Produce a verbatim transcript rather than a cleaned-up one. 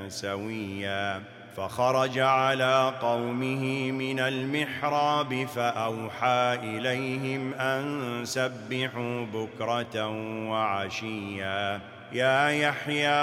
سويا فخرج على قومه من المحراب فأوحى إليهم أن سبحوا بكرة وعشيا يا يحيى